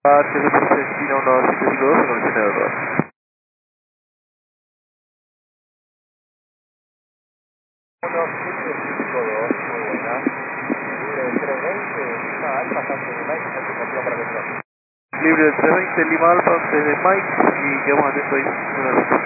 Argentina 1752 con el generador. Muy buena. Libre del 320 Lima Alfa, 6 de Mike y quedamos atentos ahí.